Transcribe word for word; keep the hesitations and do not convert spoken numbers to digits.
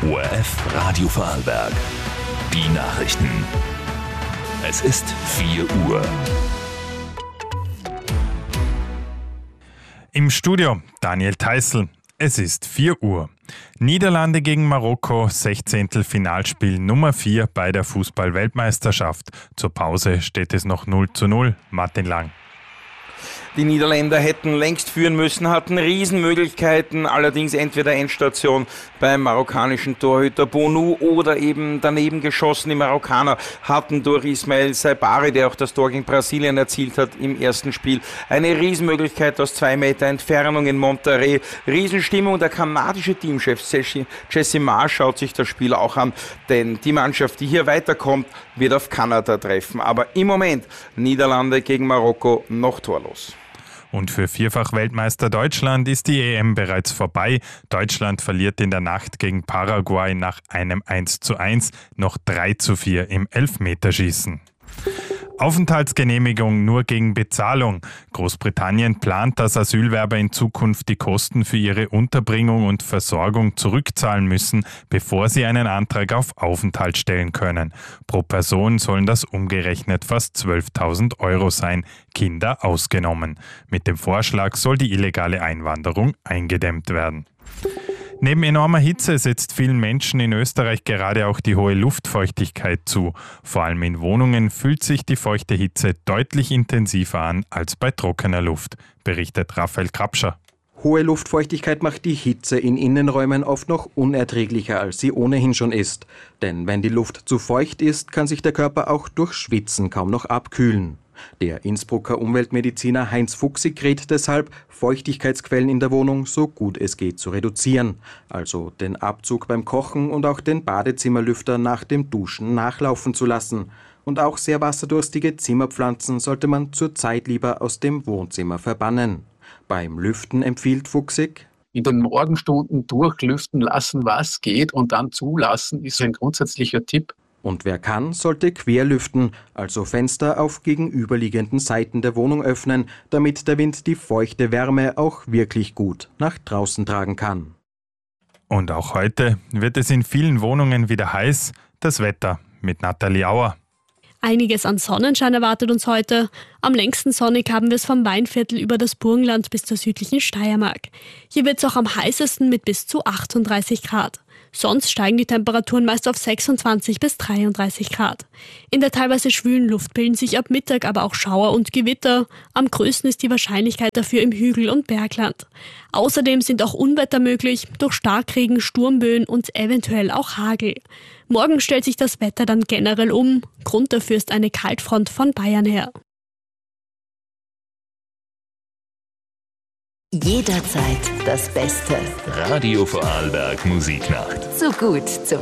O R F Radio Vorarlberg. Die Nachrichten. Es ist vier Uhr. Im Studio Daniel Theißl. Es ist vier Uhr. Niederlande gegen Marokko, sechzehntel Finalspiel Nummer vier bei der Fußball-Weltmeisterschaft. Zur Pause steht es noch null zu null. Martin Lang. Die Niederländer hätten längst führen müssen, hatten Riesenmöglichkeiten, allerdings entweder Endstation beim marokkanischen Torhüter Bonu oder eben daneben geschossen. Die Marokkaner hatten durch Ismail Saibari, der auch das Tor gegen Brasilien erzielt hat im ersten Spiel, eine Riesenmöglichkeit aus zwei Meter Entfernung in Monterrey. Riesenstimmung. Der kanadische Teamchef Jesse Marsch schaut sich das Spiel auch an, denn die Mannschaft, die hier weiterkommt, wird auf Kanada treffen. Aber im Moment Niederlande gegen Marokko noch torlos. Und für Vierfach-Weltmeister Deutschland ist die E M bereits vorbei. Deutschland verliert in der Nacht gegen Paraguay nach einem eins zu eins, noch drei zu vier im Elfmeterschießen. Aufenthaltsgenehmigung nur gegen Bezahlung. Großbritannien plant, dass Asylwerber in Zukunft die Kosten für ihre Unterbringung und Versorgung zurückzahlen müssen, bevor sie einen Antrag auf Aufenthalt stellen können. Pro Person sollen das umgerechnet fast zwölftausend Euro sein, Kinder ausgenommen. Mit dem Vorschlag soll die illegale Einwanderung eingedämmt werden. Neben enormer Hitze setzt vielen Menschen in Österreich gerade auch die hohe Luftfeuchtigkeit zu. Vor allem in Wohnungen fühlt sich die feuchte Hitze deutlich intensiver an als bei trockener Luft, berichtet Raphael Krapscher. Hohe Luftfeuchtigkeit macht die Hitze in Innenräumen oft noch unerträglicher, als sie ohnehin schon ist. Denn wenn die Luft zu feucht ist, kann sich der Körper auch durch Schwitzen kaum noch abkühlen. Der Innsbrucker Umweltmediziner Heinz Fuchsig rät deshalb, Feuchtigkeitsquellen in der Wohnung so gut es geht zu reduzieren. Also den Abzug beim Kochen und auch den Badezimmerlüfter nach dem Duschen nachlaufen zu lassen. Und auch sehr wasserdurstige Zimmerpflanzen sollte man zurzeit lieber aus dem Wohnzimmer verbannen. Beim Lüften empfiehlt Fuchsig: In den Morgenstunden durchlüften lassen, was geht, und dann zulassen, ist ein grundsätzlicher Tipp. Und wer kann, sollte querlüften, also Fenster auf gegenüberliegenden Seiten der Wohnung öffnen, damit der Wind die feuchte Wärme auch wirklich gut nach draußen tragen kann. Und auch heute wird es in vielen Wohnungen wieder heiß. Das Wetter mit Nathalie Auer. Einiges an Sonnenschein erwartet uns heute. Am längsten sonnig haben wir es vom Weinviertel über das Burgenland bis zur südlichen Steiermark. Hier wird es auch am heißesten mit bis zu achtunddreißig Grad. Sonst steigen die Temperaturen meist auf sechsundzwanzig bis dreiunddreißig Grad. In der teilweise schwülen Luft bilden sich ab Mittag aber auch Schauer und Gewitter. Am größten ist die Wahrscheinlichkeit dafür im Hügel- und Bergland. Außerdem sind auch Unwetter möglich, durch Starkregen, Sturmböen und eventuell auch Hagel. Morgen stellt sich das Wetter dann generell um. Grund dafür ist eine Kaltfront von Bayern her. Jederzeit das Beste. Radio Vorarlberg Musiknacht. So gut zum